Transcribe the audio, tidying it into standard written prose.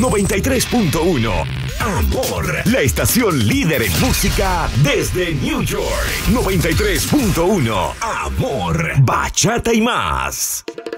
93.1. Amor, la estación líder en música desde New York. 93.1. Amor, bachata y más.